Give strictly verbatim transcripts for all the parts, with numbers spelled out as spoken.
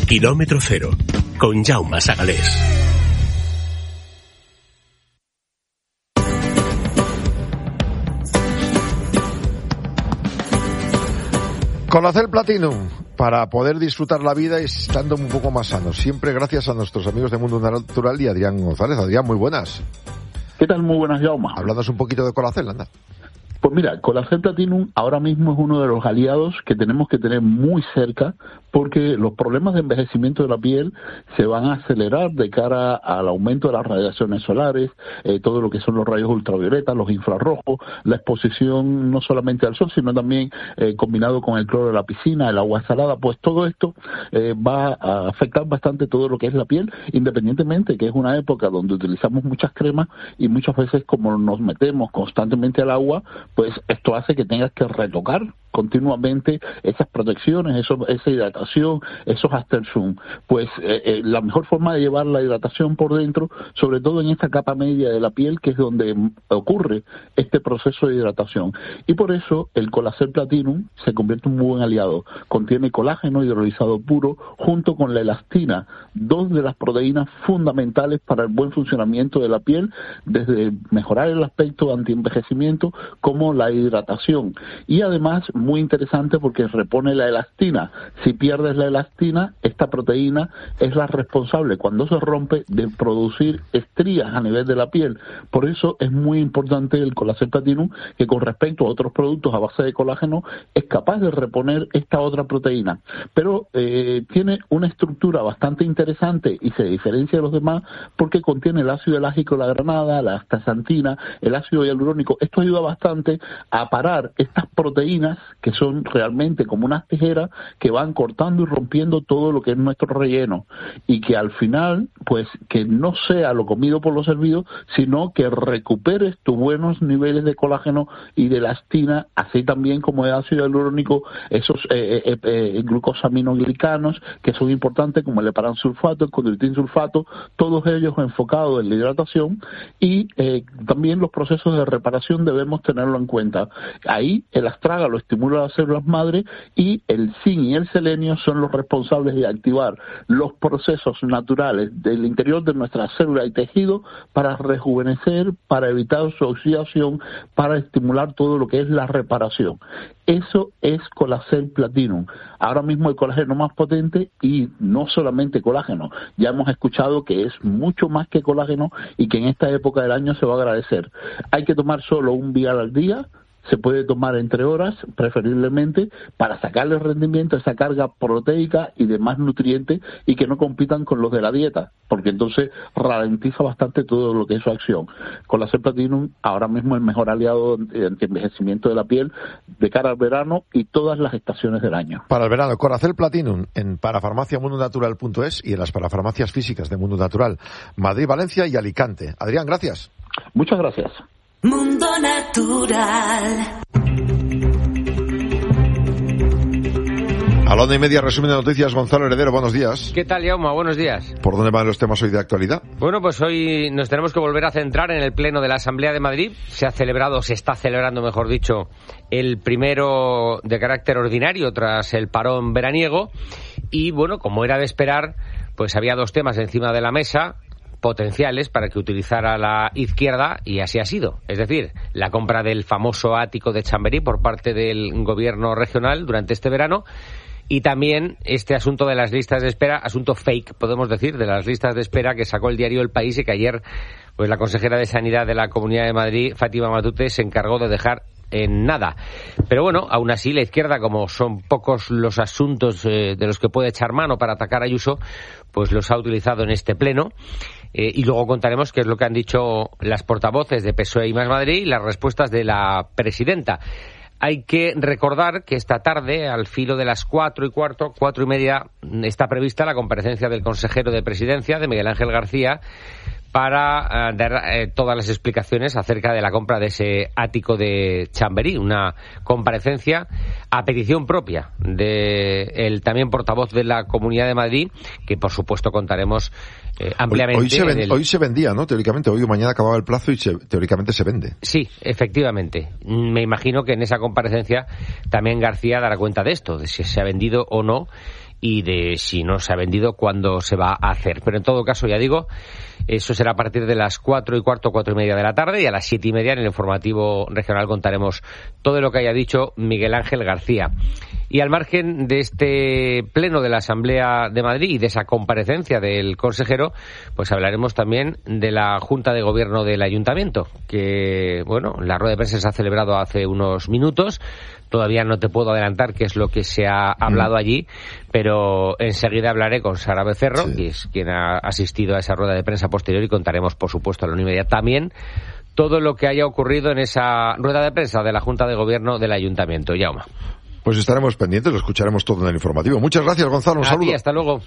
Kilómetro cero, con Jaume Sagalés. Colacel Platinum, para poder disfrutar la vida y estando un poco más sanos. Siempre gracias a nuestros amigos de Mundo Natural y Adrián González. Adrián, muy buenas. ¿Qué tal? Muy buenas, Jaume. Háblanos un poquito de Colacel, anda. Pues mira, Colacel Platinum ahora mismo es uno de los aliados que tenemos que tener muy cerca, porque los problemas de envejecimiento de la piel se van a acelerar de cara al aumento de las radiaciones solares, eh, todo lo que son los rayos ultravioletas, los infrarrojos, la exposición no solamente al sol, sino también eh, combinado con el cloro de la piscina, el agua salada, pues todo esto eh, va a afectar bastante todo lo que es la piel, independientemente que es una época donde utilizamos muchas cremas y muchas veces como nos metemos constantemente al agua, pues esto hace que tengas que retocar continuamente esas protecciones, eso, esa hidratación, esos aftersun. Pues eh, eh, la mejor forma de llevar la hidratación por dentro, sobre todo en esta capa media de la piel, que es donde ocurre este proceso de hidratación. Y por eso el Colacel Platinum se convierte en un muy buen aliado. Contiene colágeno hidrolizado puro junto con la elastina, dos de las proteínas fundamentales para el buen funcionamiento de la piel, desde mejorar el aspecto antienvejecimiento como la hidratación. Y además, muy interesante porque repone la elastina. Si pierdes la elastina, esta proteína es la responsable cuando se rompe de producir estrías a nivel de la piel. Por eso es muy importante el Colacel Platinum, que con respecto a otros productos a base de colágeno es capaz de reponer esta otra proteína. Pero eh, tiene una estructura bastante interesante y se diferencia de los demás porque contiene el ácido elágico de la granada, la astaxantina, el ácido hialurónico. Esto ayuda bastante a parar estas proteínas que son realmente como unas tijeras que van cortando y rompiendo todo lo que es nuestro relleno, y que al final, pues, que no sea lo comido por lo servido, sino que recuperes tus buenos niveles de colágeno y de elastina, así también como de ácido hialurónico, esos eh, eh, eh, glucosaminoglicanos que son importantes, como el heparansulfato, el condroitinsulfato, todos ellos enfocados en la hidratación, y eh, también los procesos de reparación debemos tenerlo en cuenta. Ahí el astrágalo estimula las células madre y el zinc y el selenio son los responsables de activar los procesos naturales del interior de nuestras células y tejido para rejuvenecer, para evitar su oxidación, para estimular todo lo que es la reparación. Eso es Colacel Platinum. Ahora mismo el colágeno más potente, y no solamente colágeno. Ya hemos escuchado que es mucho más que colágeno y que en esta época del año se va a agradecer. Hay que tomar solo un vial al día. Se puede tomar entre horas, preferiblemente, para sacarle rendimiento a esa carga proteica y demás nutrientes y que no compitan con los de la dieta, porque entonces ralentiza bastante todo lo que es su acción. Colacel Platinum ahora mismo es el mejor aliado de envejecimiento de la piel de cara al verano y todas las estaciones del año. Para el verano, Colacel Platinum en parafarmacia mundo natural punto es y en las parafarmacias físicas de Mundo Natural, Madrid, Valencia y Alicante. Adrián, gracias. Muchas gracias. Mundo Natural. A la onda y media, resumen de noticias, Gonzalo Heredero, buenos días. ¿Qué tal, Jaume? Buenos días. ¿Por dónde van los temas hoy de actualidad? Bueno, pues hoy nos tenemos que volver a centrar en el Pleno de la Asamblea de Madrid. Se ha celebrado, se está celebrando, mejor dicho, el primero de carácter ordinario tras el parón veraniego. Y, bueno, como era de esperar, pues había dos temas encima de la mesa potenciales para que utilizara la izquierda, y así ha sido. Es decir, la compra del famoso ático de Chamberí por parte del gobierno regional durante este verano, y también este asunto de las listas de espera, asunto fake, podemos decir, de las listas de espera que sacó el diario El País y que ayer pues la consejera de Sanidad de la Comunidad de Madrid, Fátima Matute, se encargó de dejar en nada. Pero bueno, aún así la izquierda, como son pocos los asuntos eh, de los que puede echar mano para atacar a Ayuso, pues los ha utilizado en este pleno. Eh, y luego contaremos qué es lo que han dicho las portavoces de P S O E y Más Madrid y las respuestas de la presidenta. Hay que recordar que esta tarde, al filo de las cuatro y cuarto, cuatro y media, está prevista la comparecencia del consejero de Presidencia, de Miguel Ángel García, para uh, dar eh, todas las explicaciones acerca de la compra de ese ático de Chamberí, una comparecencia a petición propia del también portavoz de la Comunidad de Madrid, que por supuesto contaremos eh, ampliamente. Hoy, hoy, se ven, del... hoy se vendía, ¿no? Teóricamente, hoy o mañana acababa el plazo y se, teóricamente se vende. Sí, efectivamente. Me imagino que en esa comparecencia también García dará cuenta de esto, de si se ha vendido o no. y de si no se ha vendido, cuándo se va a hacer. Pero en todo caso, ya digo, eso será a partir de las cuatro y cuarto, cuatro y media de la tarde, y a las siete y media en el informativo regional contaremos todo lo que haya dicho Miguel Ángel García. Y al margen de este pleno de la Asamblea de Madrid y de esa comparecencia del consejero, pues hablaremos también de la Junta de Gobierno del Ayuntamiento, que, bueno, la rueda de prensa se ha celebrado hace unos minutos. Todavía no te puedo adelantar qué es lo que se ha hablado mm. allí, pero enseguida hablaré con Sara Becerro, sí. que es quien ha asistido a esa rueda de prensa posterior, y contaremos, por supuesto, a la una y media también todo lo que haya ocurrido en esa rueda de prensa de la Junta de Gobierno del Ayuntamiento. Jaume. Pues estaremos pendientes, lo escucharemos todo en el informativo. Muchas gracias, Gonzalo. Un a saludo. Ti, hasta luego.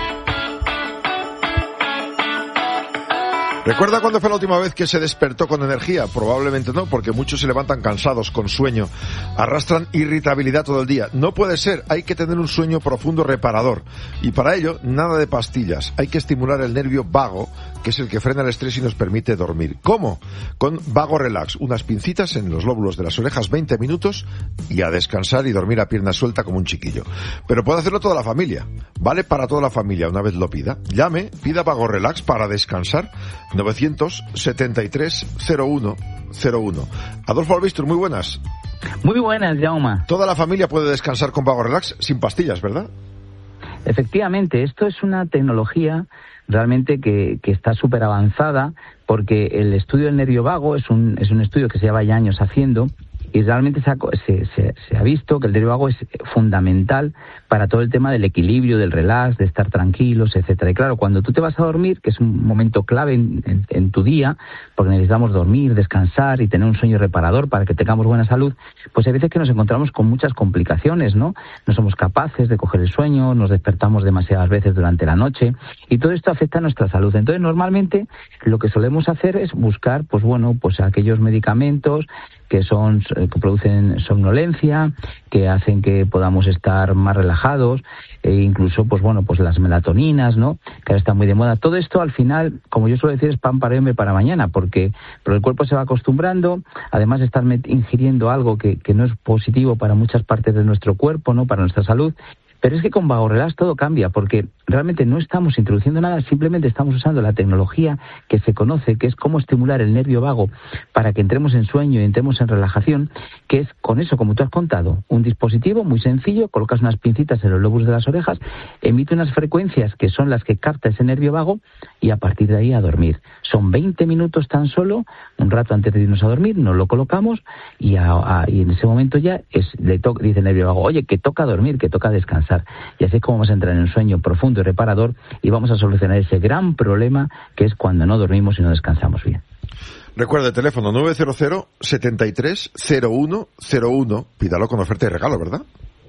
¿Recuerda cuándo fue la última vez que se despertó con energía? Probablemente no, porque muchos se levantan cansados, con sueño, arrastran irritabilidad todo el día. No puede ser, hay que tener un sueño profundo reparador. Y para ello, nada de pastillas. Hay que estimular el nervio vago, que es el que frena el estrés y nos permite dormir. ¿Cómo? Con Vago Relax, unas pincitas en los lóbulos de las orejas, veinte minutos, y a descansar y dormir a pierna suelta como un chiquillo. Pero puede hacerlo toda la familia. Vale para toda la familia, una vez lo pida. Llame, pida Vago Relax para descansar. novecientos setenta y tres cero uno cero uno. Adolfo Albistur, muy buenas. Muy buenas, Jaume. Toda la familia puede descansar con Vago Relax sin pastillas, ¿verdad? Efectivamente, esto es una tecnología realmente que, que está súper avanzada, porque el estudio del nervio vago es un, es un estudio que se lleva ya años haciendo, y realmente se ha, se, se, se ha visto que el nervio vago es fundamental para todo el tema del equilibrio, del relax, de estar tranquilos, etcétera. Y claro, cuando tú te vas a dormir, que es un momento clave en, en, en tu día, porque necesitamos dormir, descansar y tener un sueño reparador para que tengamos buena salud, pues hay veces que nos encontramos con muchas complicaciones, ¿no? No somos capaces de coger el sueño, nos despertamos demasiadas veces durante la noche, y todo esto afecta a nuestra salud. Entonces, normalmente, lo que solemos hacer es buscar, pues bueno, pues aquellos medicamentos que son que producen somnolencia, que hacen que podamos estar más relajados, e incluso, pues bueno, pues las melatoninas, ¿no?, que ahora están muy de moda. Todo esto, al final, como yo suelo decir, es pan para hoy, hambre para mañana, porque pero el cuerpo se va acostumbrando, además de estar ingiriendo algo que, que no es positivo para muchas partes de nuestro cuerpo, ¿no?, para nuestra salud. Pero es que con Vago Relax todo cambia, porque realmente no estamos introduciendo nada, simplemente estamos usando la tecnología que se conoce, que es cómo estimular el nervio vago para que entremos en sueño y entremos en relajación, que es con eso, como tú has contado, un dispositivo muy sencillo, colocas unas pincitas en los lóbulos de las orejas, emite unas frecuencias que son las que capta ese nervio vago, y a partir de ahí a dormir. Son veinte minutos tan solo, un rato antes de irnos a dormir, nos lo colocamos, y, a, a, y en ese momento ya es, le to, dice el nervio vago, oye, que toca dormir, que toca descansar. Y así es como vamos a entrar en un sueño profundo y reparador, y vamos a solucionar ese gran problema que es cuando no dormimos y no descansamos bien. Recuerda el teléfono nueve cero cero, setenta y tres cero uno cero uno. Pídalo con oferta y regalo, ¿verdad?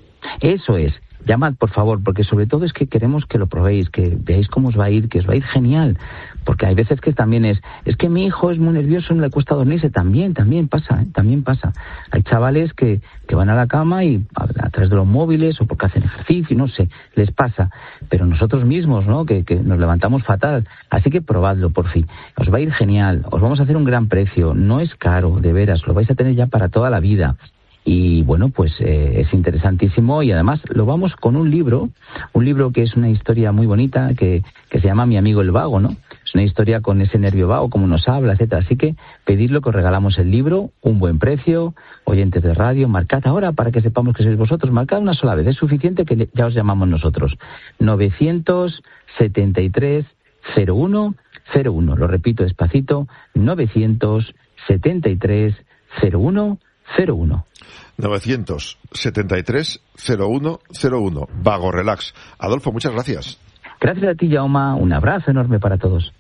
Eso es. Llamad, por favor, porque sobre todo es que queremos que lo probéis, que veáis cómo os va a ir, que os va a ir genial. Porque hay veces que también es, es que mi hijo es muy nervioso, no le cuesta dormirse. También, también pasa, ¿eh? también pasa. Hay chavales que, que van a la cama y a, a través de los móviles o porque hacen ejercicio, no sé, les pasa. Pero nosotros mismos, ¿no?, que, que nos levantamos fatal. Así que probadlo, por fin. Os va a ir genial, os vamos a hacer un gran precio. No es caro, de veras, lo vais a tener ya para toda la vida. Y bueno, pues eh, es interesantísimo, y además lo vamos con un libro, un libro que es una historia muy bonita, que, que se llama Mi amigo el vago, ¿no? Es una historia con ese nervio vago, cómo nos habla, etcétera. Así que pedidlo, que os regalamos el libro, un buen precio, oyentes de radio, marcad ahora para que sepamos que sois vosotros, marcad una sola vez, es suficiente, que ya os llamamos nosotros. novecientos setenta y tres cero uno cero uno, lo repito despacito, novecientos setenta y tres cero uno cero uno. novecientos setenta y tres cero uno cero uno. Vago Relax. Adolfo, muchas gracias. Gracias a ti, Jaume. Un abrazo enorme para todos.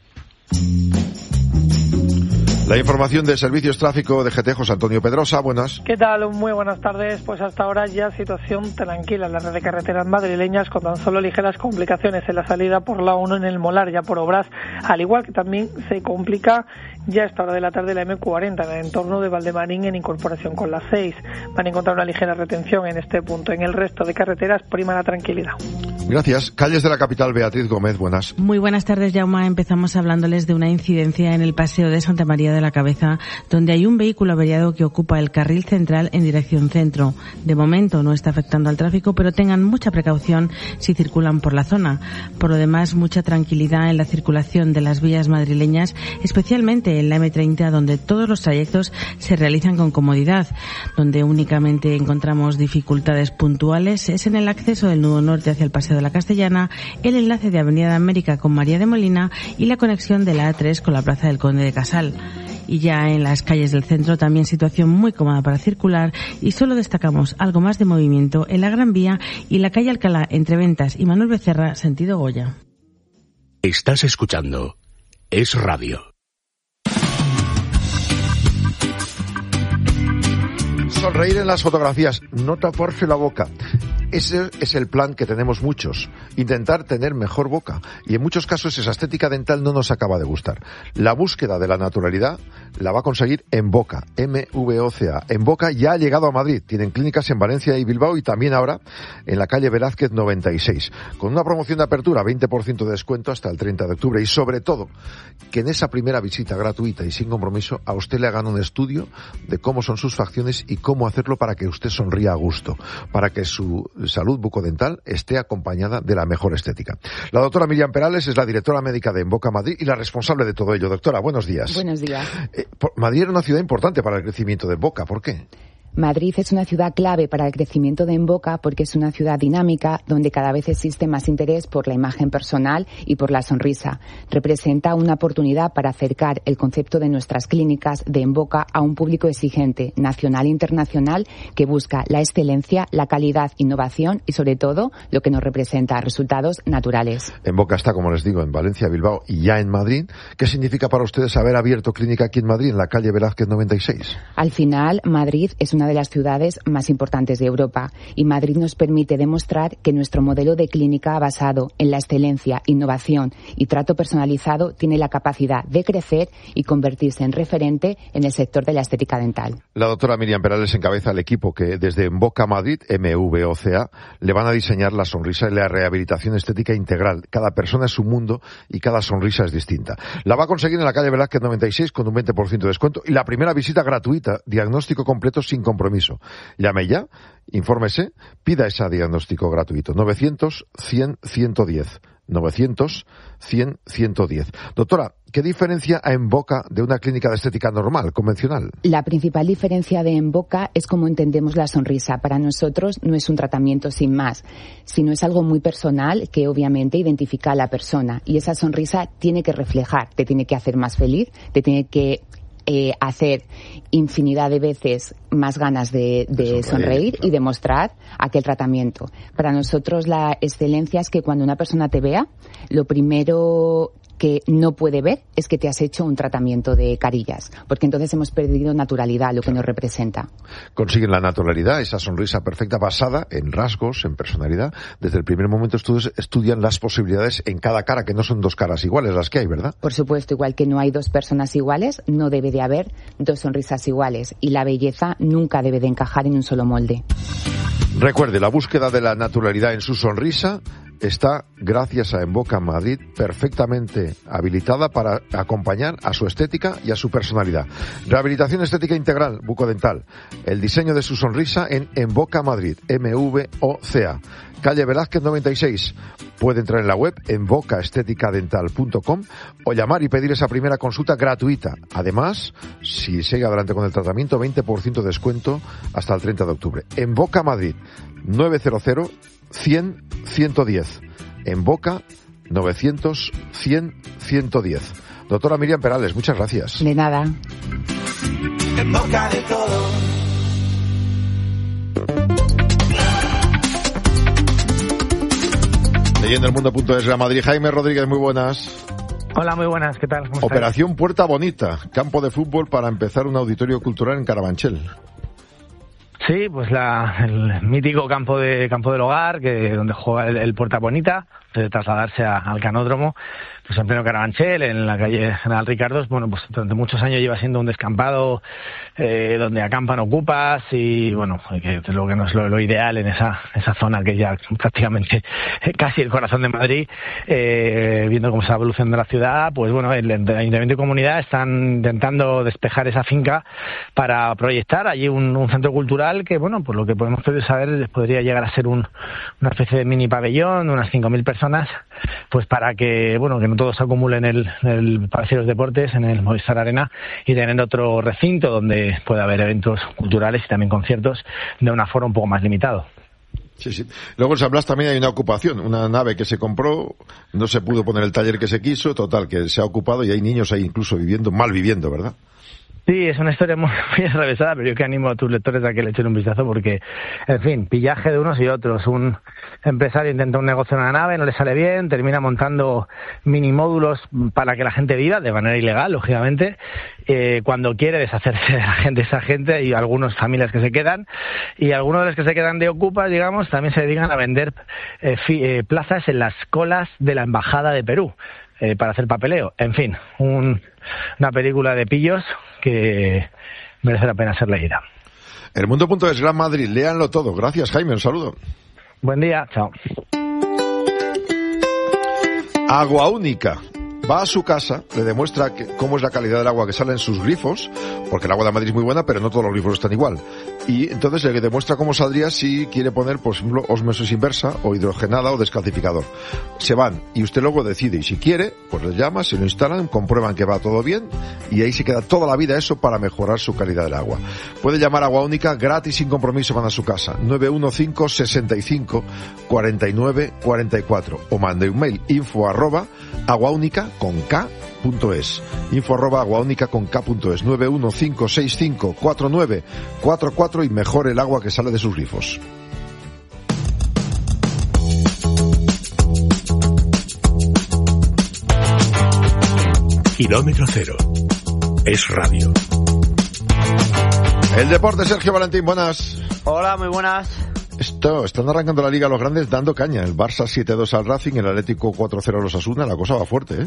La información de Servicios Tráfico de G T, José Antonio Pedrosa, buenas. ¿Qué tal? Muy buenas tardes. Pues hasta ahora ya situación tranquila en la red de carreteras madrileñas, con tan solo ligeras complicaciones en la salida por la uno en el Molar, ya por obras, al igual que también se complica ya a esta hora de la tarde la eme cuarenta en el entorno de Valdemarín en incorporación con la seis. Van a encontrar una ligera retención en este punto. En el resto de carreteras prima la tranquilidad. Gracias. Calles de la capital, Beatriz Gómez, buenas. Muy buenas tardes, Jaume. Empezamos hablándoles de una incidencia en el paseo de Santa María de la Cabeza, donde hay un vehículo averiado que ocupa el carril central en dirección centro. De momento no está afectando al tráfico, pero tengan mucha precaución si circulan por la zona. Por lo demás, mucha tranquilidad en la circulación de las vías madrileñas, especialmente en la eme treinta, donde todos los trayectos se realizan con comodidad. Donde únicamente encontramos dificultades puntuales es en el acceso del nudo norte hacia el paseo de la Castellana, el enlace de Avenida de América con María de Molina y la conexión de la A tres con la Plaza del Conde de Casal. Y ya en las calles del centro también situación muy cómoda para circular, y solo destacamos algo más de movimiento en la Gran Vía y la calle Alcalá entre Ventas y Manuel Becerra sentido Goya. Estás escuchando Es Radio. Sonreír en las fotografías, no taparse la boca. Ese es el plan que tenemos muchos, intentar tener mejor boca, y en muchos casos esa estética dental no nos acaba de gustar. La búsqueda de la naturalidad la va a conseguir En Boca, eme ve o ce a. En Boca ya ha llegado a Madrid, tienen clínicas en Valencia y Bilbao y también ahora en la calle Velázquez noventa y seis, con una promoción de apertura, veinte por ciento de descuento hasta el treinta de octubre, y sobre todo, que en esa primera visita gratuita y sin compromiso a usted le hagan un estudio de cómo son sus facciones y cómo hacerlo para que usted sonría a gusto, para que su salud bucodental esté acompañada de la mejor estética. La doctora Miriam Perales es la directora médica de En Boca Madrid y la responsable de todo ello. Doctora, buenos días. Buenos días. Eh, Madrid era una ciudad importante para el crecimiento de En Boca. ¿Por qué? Madrid es una ciudad clave para el crecimiento de En Boca porque es una ciudad dinámica donde cada vez existe más interés por la imagen personal y por la sonrisa. Representa una oportunidad para acercar el concepto de nuestras clínicas de En Boca a un público exigente, nacional e internacional, que busca la excelencia, la calidad, innovación y, sobre todo, lo que nos representa, resultados naturales. En Boca está, como les digo, en Valencia, Bilbao y ya en Madrid. ¿Qué significa para ustedes haber abierto clínica aquí en Madrid, en la calle Velázquez noventa y seis? Al final, Madrid es una una de las ciudades más importantes de Europa, y Madrid nos permite demostrar que nuestro modelo de clínica basado en la excelencia, innovación y trato personalizado tiene la capacidad de crecer y convertirse en referente en el sector de la estética dental. La doctora Miriam Perales encabeza el equipo que desde En Boca Madrid, eme ve o ce a, le van a diseñar la sonrisa y la rehabilitación estética integral. Cada persona es un mundo y cada sonrisa es distinta. La va a conseguir en la calle Velázquez noventa y seis con un veinte por ciento de descuento y la primera visita gratuita, diagnóstico completo sin compromiso. Llame ya, infórmese, pida ese diagnóstico gratuito. novecientos, cien, ciento diez. novecientos, cien, ciento diez. Doctora, ¿qué diferencia a En Boca de una clínica de estética normal, convencional? La principal diferencia de En Boca es cómo entendemos la sonrisa. Para nosotros no es un tratamiento sin más, sino es algo muy personal que obviamente identifica a la persona. Y esa sonrisa tiene que reflejar, te tiene que hacer más feliz, te tiene que eh, hacer infinidad de veces más ganas de, de, de sonreír, sonreír claro. Y demostrar aquel tratamiento. Para nosotros la excelencia es que cuando una persona te vea, lo primero que no puede ver es que te has hecho un tratamiento de carillas, porque entonces hemos perdido naturalidad, lo que nos representa. Consiguen la naturalidad, esa sonrisa perfecta basada en rasgos, en personalidad. Desde el primer momento ustedes estudian las posibilidades en cada cara, que no son dos caras iguales las que hay, ¿verdad? Por supuesto, igual que no hay dos personas iguales, no debe de haber dos sonrisas iguales, y la belleza nunca debe de encajar en un solo molde. Recuerde, la búsqueda de la naturalidad en su sonrisa está, gracias a En Boca Madrid, perfectamente habilitada para acompañar a su estética y a su personalidad. Rehabilitación estética integral, bucodental. El diseño de su sonrisa en En Boca Madrid, eme ve o ce a. Calle Velázquez noventa y seis. Puede entrar en la web en boca estética dental punto com o llamar y pedir esa primera consulta gratuita. Además, si sigue adelante con el tratamiento, veinte por ciento de descuento hasta el treinta de octubre. En Boca Madrid, novecientos, cien, ciento diez. En Boca, novecientos, cien, ciento diez. Doctora Miriam Perales, muchas gracias. De nada. En boca de todo. Leyendo el mundo punto es, Real Madrid. Jaime Rodríguez, muy buenas. Hola, muy buenas, ¿qué tal? ¿Cómo Operación Puerta Bonita, campo de fútbol para empezar un auditorio cultural en Carabanchel. Sí, pues la, el mítico campo de campo del Hogar, que donde juega el, el Puerta Bonita, de trasladarse a, al Canódromo, pues en pleno Carabanchel, en la calle General Ricardos. Bueno, pues durante muchos años lleva siendo un descampado eh, donde acampan ocupas y, bueno, que es lo que no es lo, lo ideal en esa esa zona que ya prácticamente casi el corazón de Madrid, eh, viendo cómo es la evolución de la ciudad. Pues bueno, el, el Ayuntamiento y Comunidad están intentando despejar esa finca para proyectar allí un, un centro cultural que, bueno, por lo que podemos saber, podría llegar a ser un, una especie de mini pabellón de unas cinco mil personas, pues para que, bueno, que no todo se acumule en el, en el Palacio de los Deportes, en el Movistar Arena, y tener otro recinto donde pueda haber eventos culturales y también conciertos de un aforo un poco más limitado. Sí, sí. Luego en San Blas también hay una ocupación, una nave que se compró, no se pudo poner el taller que se quiso, total, que se ha ocupado y hay niños ahí incluso viviendo, mal viviendo, ¿verdad? Sí, es una historia muy, muy atravesada, pero yo que animo a tus lectores a que le echen un vistazo porque, en fin, pillaje de unos y otros. Un empresario intenta un negocio en una nave, no le sale bien, termina montando mini módulos para que la gente viva, de manera ilegal, lógicamente. Eh, cuando quiere deshacerse de la gente, esa gente, y algunas familias que se quedan, y algunos de los que se quedan de ocupas, digamos, también se dedican a vender eh, fi, eh, plazas en las colas de la Embajada de Perú. Eh, para hacer papeleo. En fin, un, una película de pillos que merece la pena ser leída. El Mundo punto es, Gran Madrid, léanlo todo. Gracias, Jaime, un saludo. Buen día, chao. Agua Única. Va a su casa, le demuestra que, cómo es la calidad del agua que sale en sus grifos, porque el agua de Madrid es muy buena, pero no todos los grifos están igual. Y entonces le demuestra cómo saldría si quiere poner, por ejemplo, ósmosis inversa, o hidrogenada, o descalcificador. Se van, y usted luego decide, y si quiere, pues les llama, se lo instalan, comprueban que va todo bien, y ahí se queda toda la vida eso para mejorar su calidad del agua. Puede llamar a Agua Única gratis, sin compromiso, van a su casa, nueve uno cinco, sesenta y cinco, cuarenta y nueve, cuarenta y cuatro, o mande un mail, info arroba, aguaúnica con K punto es, info arroba aguaúnica con K punto es, nueve uno cinco seis cinco cuatro nueve cuatro cuatro, y mejore el agua que sale de sus grifos. Kilómetro cero. Es radio. El deporte, Sergio Valentín, buenas. Hola, muy buenas. Esto, están arrancando la Liga los grandes dando caña. El Barça siete dos al Racing, el Atlético cuatro cero a los Osasuna. La cosa va fuerte, ¿eh?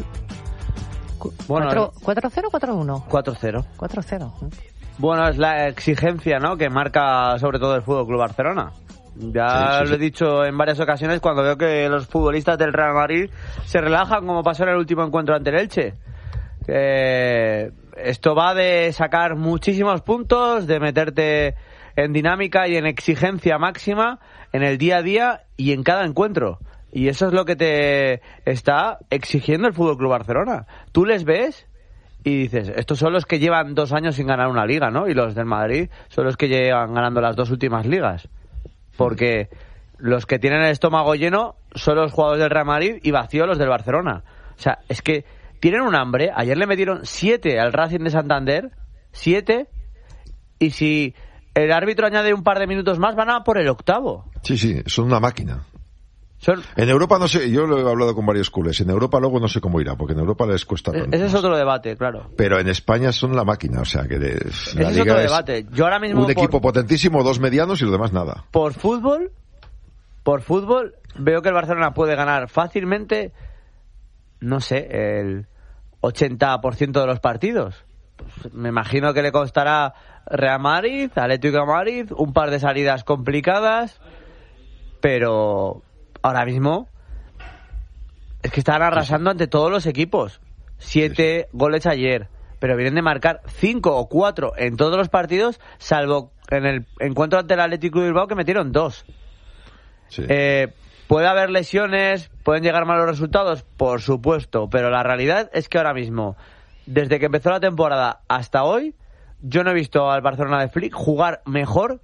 Bueno, ¿cuatro cero o cuatro uno? cuatro cero. cuatro cero. Bueno, es la exigencia, ¿no?, que marca sobre todo el Fútbol Club Barcelona. Ya sí, sí, lo he sí. dicho en varias ocasiones cuando veo que los futbolistas del Real Madrid se relajan, como pasó en el último encuentro ante el Elche. Eh, esto va de sacar muchísimos puntos, de meterte en dinámica y en exigencia máxima en el día a día y en cada encuentro. Y eso es lo que te está exigiendo el Fútbol Club Barcelona. Tú les ves y dices, estos son los que llevan dos años sin ganar una liga, ¿no? Y los del Madrid son los que llevan ganando las dos últimas ligas. Porque los que tienen el estómago lleno son los jugadores del Real Madrid y vacío los del Barcelona. O sea, es que tienen un hambre. Ayer le metieron siete al Racing de Santander, siete, y si el árbitro añade un par de minutos más, van a por el octavo. Sí, sí, son una máquina. Son... En Europa no sé, yo lo he hablado con varios culés, en Europa luego no sé cómo irá, porque en Europa les cuesta tanto. Ese es otro debate, claro. Pero en España son la máquina, o sea que de, Ese la es Liga otro es debate. Yo ahora mismo un por... equipo potentísimo, dos medianos y lo demás nada. Por fútbol, por fútbol, veo que el Barcelona puede ganar fácilmente, no sé, el ochenta por ciento de los partidos. Pues me imagino que le costará Real Madrid, Atlético de Madrid, un par de salidas complicadas, pero ahora mismo es que están arrasando ante todos los equipos. Siete goles ayer, pero vienen de marcar cinco o cuatro en todos los partidos, salvo en el encuentro ante el Atlético de Bilbao, que metieron dos. Sí. Eh, puede haber lesiones, pueden llegar malos resultados, por supuesto, pero la realidad es que ahora mismo, desde que empezó la temporada hasta hoy, yo no he visto al Barcelona de Flick jugar mejor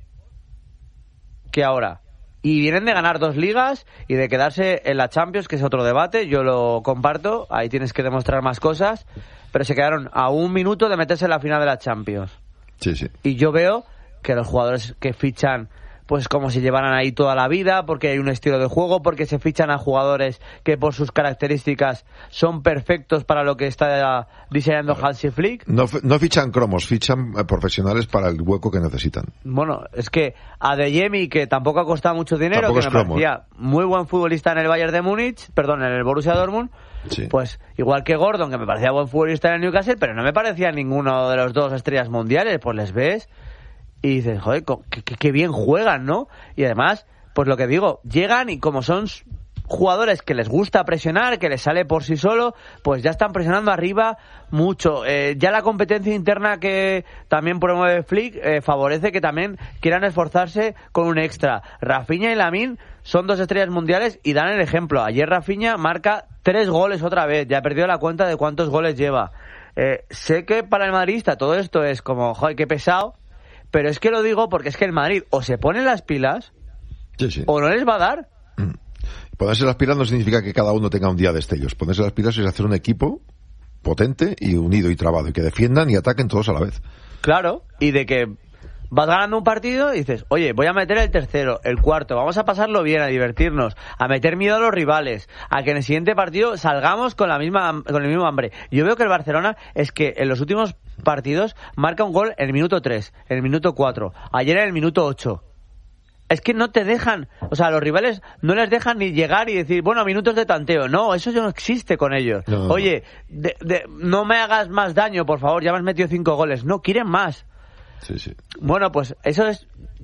que ahora. Y vienen de ganar dos ligas y de quedarse en la Champions, que es otro debate, yo lo comparto, ahí tienes que demostrar más cosas, pero se quedaron a un minuto de meterse en la final de la Champions. Sí, sí. Y yo veo que los jugadores que fichan pues como si llevaran ahí toda la vida, porque hay un estilo de juego, porque se fichan a jugadores que por sus características son perfectos para lo que está diseñando Hansi Flick. No, no fichan cromos, fichan profesionales para el hueco que necesitan. Bueno, es que Adeyemi, que tampoco ha costado mucho dinero, Tampoco que me cromo, parecía muy buen futbolista en el Bayern de Múnich, perdón, en el Borussia Dortmund, sí. Pues igual que Gordon, que me parecía buen futbolista en el Newcastle, pero no me parecía ninguno de los dos estrellas mundiales, pues les ves y dices, joder, qué, qué, qué bien juegan, ¿no? Y además, pues lo que digo, llegan y como son jugadores que les gusta presionar, que les sale por sí solo, pues ya están presionando arriba mucho. Eh, ya la competencia interna que también promueve Flick eh, favorece que también quieran esforzarse con un extra. Rafinha y Lamine son dos estrellas mundiales y dan el ejemplo. Ayer Rafinha marca tres goles otra vez, ya ha perdido la cuenta de cuántos goles lleva. Eh, sé que para el madridista todo esto es como, joder, qué pesado, pero es que lo digo porque es que el Madrid o se pone las pilas sí, sí. o no les va a dar. Mm. Ponerse las pilas no significa que cada uno tenga un día de destellos. Ponerse las pilas es hacer un equipo potente y unido y trabado y que defiendan y ataquen todos a la vez. Claro, y de que vas ganando un partido y dices, oye, voy a meter el tercero, el cuarto, vamos a pasarlo bien, a divertirnos, a meter miedo a los rivales, a que en el siguiente partido salgamos con la misma con el mismo hambre. Yo veo que el Barcelona es que en los últimos partidos marca un gol en el minuto tres, en el minuto cuatro, ayer en el minuto ocho. Es que no te dejan, o sea, los rivales no les dejan ni llegar y decir, bueno, minutos de tanteo. No, eso ya no existe con ellos. No. Oye, de, de, no me hagas más daño, por favor, ya me has metido cinco goles. No, quieren más. Sí, sí. Bueno, pues eso es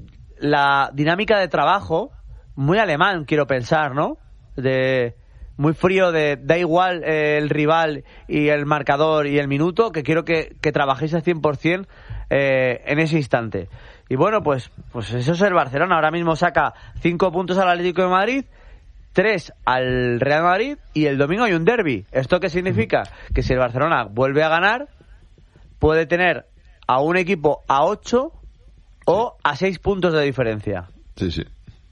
la dinámica de trabajo, muy alemán, quiero pensar, ¿no? De muy frío, de da igual eh, el rival y el marcador y el minuto, que quiero que, que trabajéis al cien por ciento eh, en ese instante. Y bueno, pues pues eso es el Barcelona. Ahora mismo saca cinco puntos al Atlético de Madrid, tres al Real Madrid y el domingo hay un derbi. ¿Esto qué significa? Que si el Barcelona vuelve a ganar, puede tener a un equipo a ocho o a seis puntos de diferencia. Sí, sí.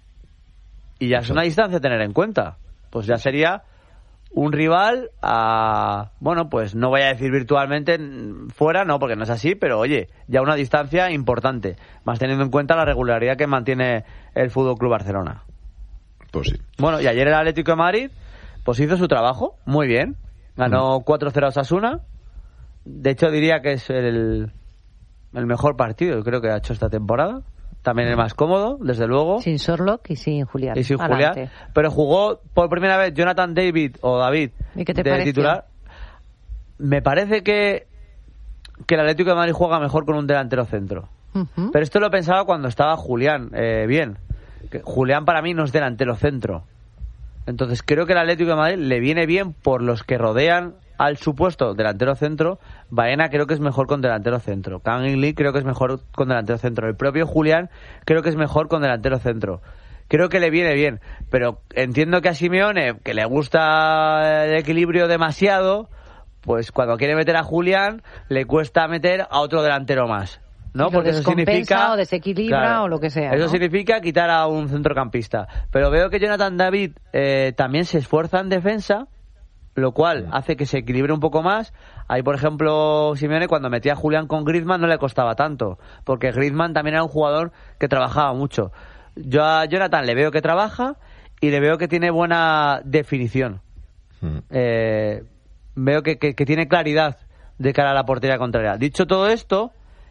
Y ya es una distancia a tener en cuenta. Pues ya sería un rival a... Bueno, pues no voy a decir virtualmente fuera, no, porque no es así, pero oye, ya una distancia importante, más teniendo en cuenta la regularidad que mantiene el Fútbol Club Barcelona. Pues sí. Bueno, y ayer el Atlético de Madrid pues hizo su trabajo, muy bien. Ganó mm. cuatro cero a Osasuna. De hecho, diría que es el, el mejor partido, creo que ha hecho esta temporada. También el más cómodo, desde luego. Sin Sorlock y sin Julián. Y sin Julián. Pero jugó por primera vez Jonathan David o David ¿Y qué te de pareció? titular. Me parece que, que el Atlético de Madrid juega mejor con un delantero centro. Uh-huh. Pero esto lo pensaba cuando estaba Julián eh, bien. Que Julián para mí no es delantero centro. Entonces creo que el Atlético de Madrid le viene bien por los que rodean al supuesto delantero centro. Baena creo que es mejor con delantero centro. Kangin Lee creo que es mejor con delantero centro. El propio Julián creo que es mejor con delantero centro. Creo que le viene bien, pero entiendo que a Simeone, que le gusta el equilibrio demasiado, pues cuando quiere meter a Julián le cuesta meter a otro delantero más, ¿no? Lo Porque eso significa o desequilibra, claro, o lo que sea, eso ¿no? significa quitar a un centrocampista. Pero veo que Jonathan David eh, también se esfuerza en defensa, lo cual hace que se equilibre un poco más. Ahí, por ejemplo, Simeone cuando metía a Julián con Griezmann no le costaba tanto, porque Griezmann también era un jugador que trabajaba mucho. Yo a Jonathan le veo que trabaja y le veo que tiene buena definición. Mm. Eh, veo que, que, que tiene claridad de cara a la portería contraria. Dicho todo esto,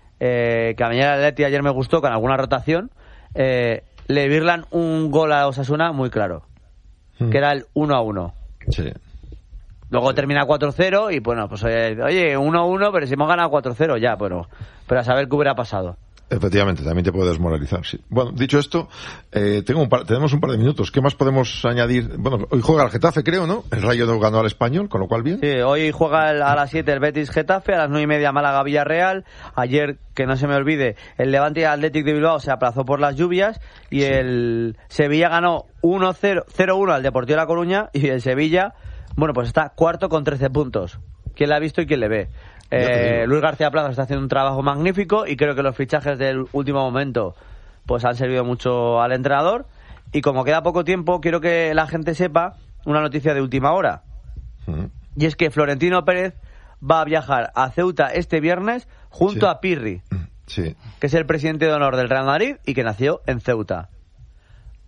eh, que a mí el Atleti ayer me gustó con alguna rotación, eh, le virlan un gol a Osasuna muy claro, mm. que era el uno a uno. Sí. Luego sí. Termina cuatro cero y bueno, pues oye, uno a uno, pero si hemos ganado cuatro cero ya, pero, pero a saber qué hubiera pasado. Efectivamente, también te puede desmoralizar, sí. Bueno, dicho esto, eh, tengo un par, tenemos un par de minutos. ¿Qué más podemos añadir? Bueno, hoy juega el Getafe, creo, ¿no? El Rayo no ganó al Español, con lo cual bien. Sí, hoy juega el, a las siete el Betis Getafe, a las nueve y media Málaga Villarreal. Ayer, que no se me olvide, el Levante y el Athletic de Bilbao se aplazó por las lluvias y sí. El Sevilla ganó uno cero, cero uno al Deportivo de La Coruña y el Sevilla, bueno, pues está cuarto con trece puntos. ¿Quién la ha visto y quién le ve? Eh, Luis García Plaza está haciendo un trabajo magnífico y creo que los fichajes del último momento pues han servido mucho al entrenador. Y como queda poco tiempo, quiero que la gente sepa una noticia de última hora. Uh-huh. Y es que Florentino Pérez va a viajar a Ceuta este viernes junto sí. a Pirri, sí. que es el presidente de honor del Real Madrid y que nació en Ceuta.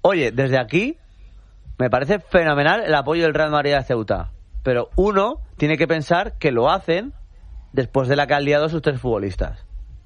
Oye, desde aquí me parece fenomenal el apoyo del Real Madrid a Ceuta, pero uno tiene que pensar que lo hacen después de la que han liado sus tres futbolistas.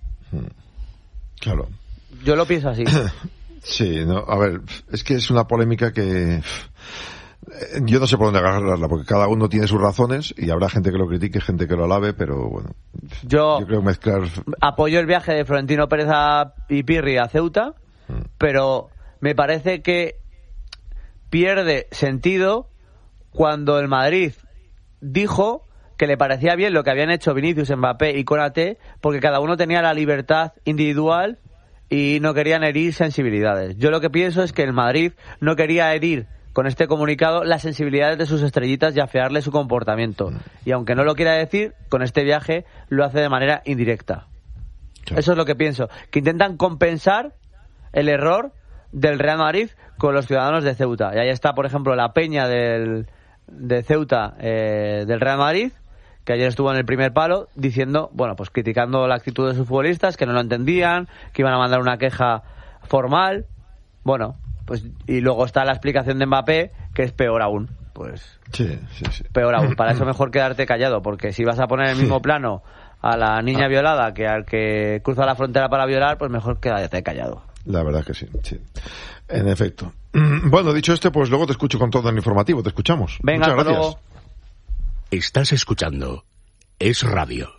Claro. Yo lo pienso así. Sí, no, a ver, es que es una polémica que yo no sé por dónde agarrarla, porque cada uno tiene sus razones y habrá gente que lo critique, gente que lo alabe, pero bueno, yo, yo creo mezclar... apoyo el viaje de Florentino Pérez a, y Pirri a Ceuta, mm. pero me parece que pierde sentido cuando el Madrid dijo que le parecía bien lo que habían hecho Vinicius, Mbappé y Konaté, porque cada uno tenía la libertad individual y no querían herir sensibilidades. Yo lo que pienso es que el Madrid no quería herir con este comunicado las sensibilidades de sus estrellitas y afearle su comportamiento. Y aunque no lo quiera decir, con este viaje lo hace de manera indirecta. Claro. Eso es lo que pienso. Que intentan compensar el error del Real Madrid con los ciudadanos de Ceuta. Y ahí está, por ejemplo, la peña del, de Ceuta eh, del Real Madrid, que ayer estuvo en el primer palo, diciendo, bueno, pues criticando la actitud de sus futbolistas, que no lo entendían, que iban a mandar una queja formal. Bueno, pues y luego está la explicación de Mbappé, que es peor aún. Pues sí, sí, sí. Peor aún. Para eso mejor quedarte callado, porque si vas a poner en el mismo sí. plano a la niña ah. violada que al que cruza la frontera para violar, pues mejor quédate callado. La verdad que sí, sí. En efecto. Bueno, dicho esto, pues luego te escucho con todo el informativo. Te escuchamos. Venga, muchas gracias. Luego. Estás escuchando Es Radio.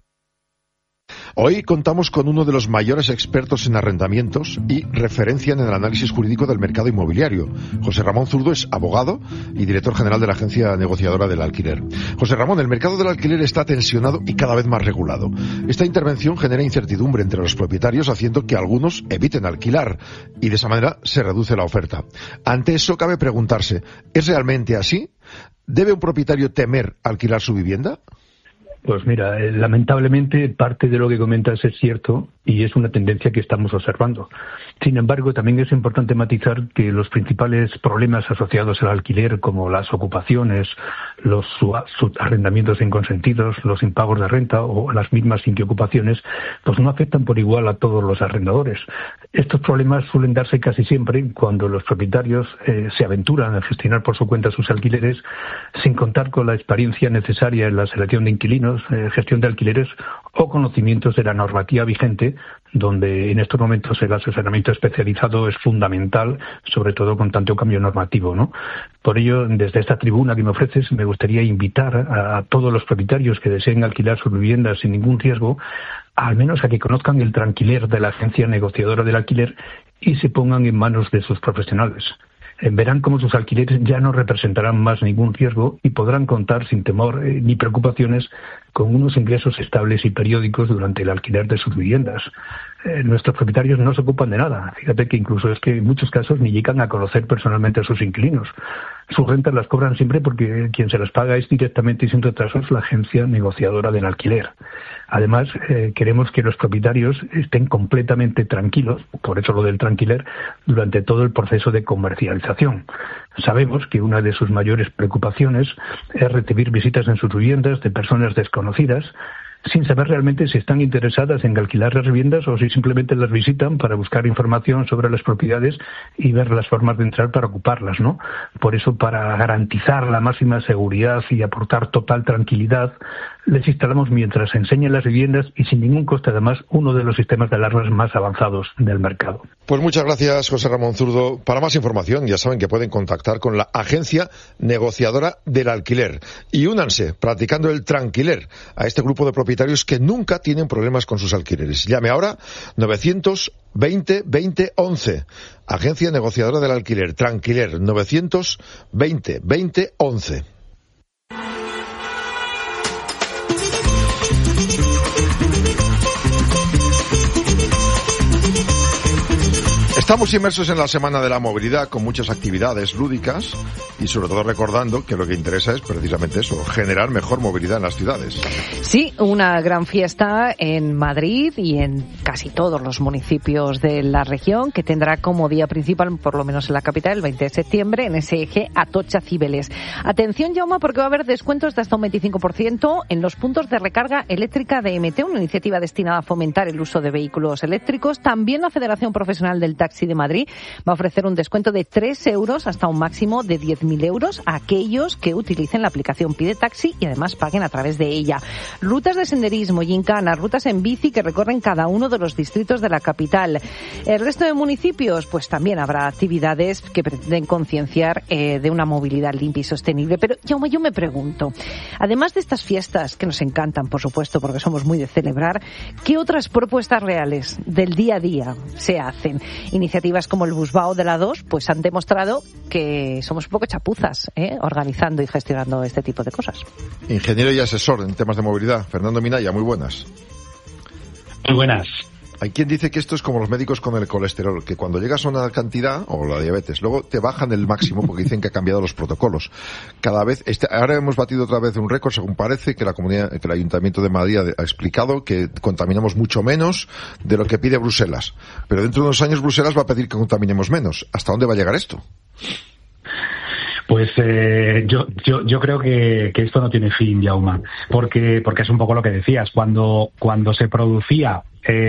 Hoy contamos con uno de los mayores expertos en arrendamientos y referencia en el análisis jurídico del mercado inmobiliario. José Ramón Zurdo es abogado y director general de la agencia negociadora del alquiler. José Ramón, el mercado del alquiler está tensionado y cada vez más regulado. Esta intervención genera incertidumbre entre los propietarios, haciendo que algunos eviten alquilar y de esa manera se reduce la oferta. Ante eso cabe preguntarse, ¿es realmente así? ¿Debe un propietario temer alquilar su vivienda? Pues mira, eh, lamentablemente parte de lo que comentas es cierto y es una tendencia que estamos observando. Sin embargo, también es importante matizar que los principales problemas asociados al alquiler, como las ocupaciones, los arrendamientos inconsentidos, los impagos de renta o las mismas inquiocupaciones, pues no afectan por igual a todos los arrendadores. Estos problemas suelen darse casi siempre cuando los propietarios eh, se aventuran a gestionar por su cuenta sus alquileres sin contar con la experiencia necesaria en la selección de inquilinos, eh, gestión de alquileres o conocimientos de la normativa vigente, donde en estos momentos el asesoramiento especializado es fundamental, sobre todo con tanto cambio normativo, ¿no? Por ello, desde esta tribuna que me ofreces, me gustaría invitar a, a todos los propietarios que deseen alquilar sus viviendas sin ningún riesgo, al menos a que conozcan el tranquiler de la agencia negociadora del alquiler y se pongan en manos de sus profesionales. Verán cómo sus alquileres ya no representarán más ningún riesgo y podrán contar sin temor eh, ni preocupaciones con unos ingresos estables y periódicos durante el alquiler de sus viviendas. Eh, nuestros propietarios no se ocupan de nada. Fíjate que incluso es que en muchos casos ni llegan a conocer personalmente a sus inquilinos. Sus rentas las cobran siempre porque quien se las paga es directamente y sin retrasos la agencia negociadora del alquiler. Además, eh, queremos que los propietarios estén completamente tranquilos, por eso lo del tranquiler, durante todo el proceso de comercialización. Sabemos que una de sus mayores preocupaciones es recibir visitas en sus viviendas de personas desconocidas, sin saber realmente si están interesadas en alquilar las viviendas o si simplemente las visitan para buscar información sobre las propiedades y ver las formas de entrar para ocuparlas, ¿no? Por eso, para garantizar la máxima seguridad y aportar total tranquilidad, les instalamos mientras enseñan las viviendas y sin ningún coste además uno de los sistemas de alarmas más avanzados del mercado. Pues muchas gracias, José Ramón Zurdo. Para más información ya saben que pueden contactar con la agencia negociadora del alquiler y únanse practicando el tranquiler a este grupo de propietarios que nunca tienen problemas con sus alquileres. Llame ahora novecientos veinte veinte once. Agencia negociadora del alquiler, Tranquiler, novecientos veinte veinte once. Estamos inmersos en la Semana de la Movilidad con muchas actividades lúdicas y sobre todo recordando que lo que interesa es precisamente eso, generar mejor movilidad en las ciudades. Sí, una gran fiesta en Madrid y en casi todos los municipios de la región que tendrá como día principal, por lo menos en la capital, el veinte de septiembre, en ese eje Atocha-Cibeles. Atención, Jaume, porque va a haber descuentos de hasta un veinticinco por ciento en los puntos de recarga eléctrica de E M T, una iniciativa destinada a fomentar el uso de vehículos eléctricos. También la Federación Profesional del Taxi Taxi de Madrid va a ofrecer un descuento de tres euros hasta un máximo de diez mil euros a aquellos que utilicen la aplicación Pide Taxi y además paguen a través de ella. Rutas de senderismo, gincanas, rutas en bici que recorren cada uno de los distritos de la capital. El resto de municipios, pues también habrá actividades que pretenden concienciar eh, de una movilidad limpia y sostenible. Pero Jaume, yo me pregunto, además de estas fiestas que nos encantan, por supuesto, porque somos muy de celebrar, ¿qué otras propuestas reales del día a día se hacen? Iniciativas como el Busbao de la dos, pues han demostrado que somos un poco chapuzas, ¿eh? organizando y gestionando este tipo de cosas. Ingeniero y asesor en temas de movilidad, Fernando Minaya, muy buenas. Muy buenas. Hay quien dice que esto es como los médicos con el colesterol, que cuando llegas a una cantidad, o la diabetes, luego te bajan el máximo porque dicen que ha cambiado los protocolos. Cada vez, este, ahora hemos batido otra vez un récord, según parece, que la comunidad, que el Ayuntamiento de Madrid ha, ha explicado que contaminamos mucho menos de lo que pide Bruselas. Pero dentro de unos años Bruselas va a pedir que contaminemos menos. ¿Hasta dónde va a llegar esto? Pues eh, yo, yo yo creo que, que esto no tiene fin, Jaume, porque porque es un poco lo que decías. Cuando cuando se producía